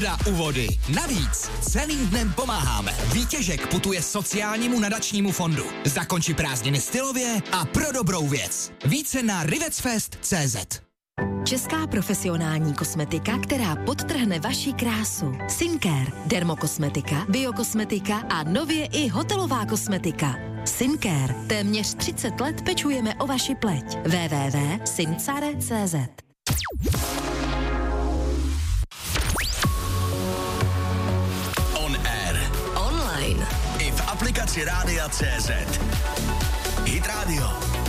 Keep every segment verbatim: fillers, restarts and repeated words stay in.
u vody. Navíc celým dnem pomáháme. Výtěžek putuje sociálnímu nadačnímu fondu. Zakonči prázdniny stylově a pro dobrou věc. Více na rivetsfest tečka cé zet. Česká profesionální kosmetika, která podtrhne vaši krásu. Syncare, dermokosmetika, biokosmetika a nově i hotelová kosmetika. Syncare. Téměř třicet let pečujeme o vaši pleť. w w w tečka syncare tečka cé zet. On air. Online. I v aplikaci Rádia tečka cé zet. Hit Radio.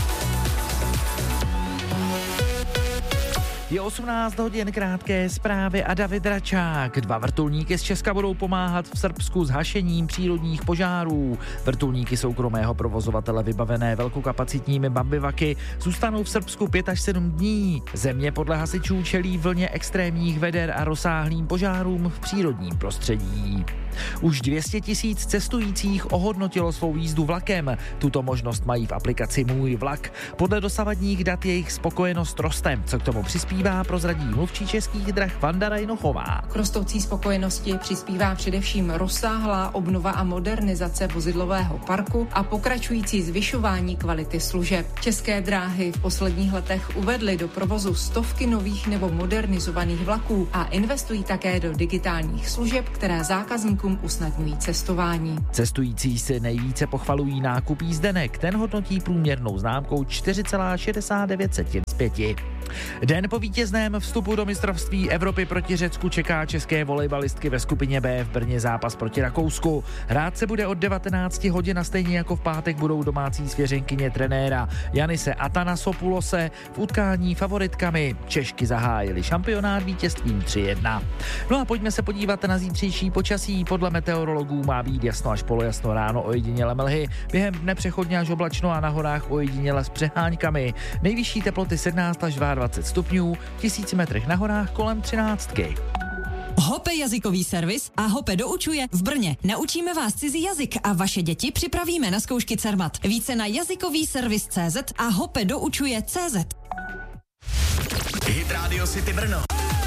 Je osmnáct hodin, krátké zprávy a David Račák. Dva vrtulníky z Česka budou pomáhat v Srbsku s hašením přírodních požárů. Vrtulníky soukromého provozovatele vybavené velkokapacitními bambivaky zůstanou v Srbsku pět až sedm dní. Země podle hasičů čelí vlně extrémních veder a rozsáhlým požárům v přírodním prostředí. Už dvě stě tisíc cestujících ohodnotilo svou jízdu vlakem. Tuto možnost mají v aplikaci Můj vlak. Podle dosavadních dat jejich spokojenost roste. Co k tomu přispívá, prozradí mluvčí Českých drah Vanda Rajnochová. K rostoucí spokojenosti přispívá především rozsáhlá obnova a modernizace vozidlového parku a pokračující zvyšování kvality služeb. České dráhy v posledních letech uvedly do provozu stovky nových nebo modernizovaných vlaků a investují také do digitálních služeb, které zákazníkům usnadňují cestování. Cestující si nejvíce pochvalují nákup jízdenek. Ten hodnotí průměrnou známkou čtyři celá šedesát devět z pěti. Den po vítězném vstupu do mistrovství Evropy proti Řecku čeká české volejbalistky ve skupině B v Brně zápas proti Rakousku. Hrát se bude od devatenáct hodin a stejně jako v pátek budou domácí svěřenkyně trenéra Janise Atanasopulose v utkání favoritkami. Češky zahájili šampionát vítězstvím tři jedna. No a pojďme se podívat na zítřejší počasí. Podle meteorologů má být jasno až polojasno, ráno ojediněle mlhy, během dne přechodně až oblačno a na horách ojediněle s přeháňkami. Nejvyšší teploty sedmnáct až dvacet dva stupňů, v tisíci metrech na horách kolem třináctky. Hope jazykový servis a Hope doučuje v Brně. Naučíme vás cizí jazyk a vaše děti připravíme na zkoušky Cermat. Více na jazykový servis tečka cé zet a Hope doučuje tečka cé zet. Hit Radio City Brno.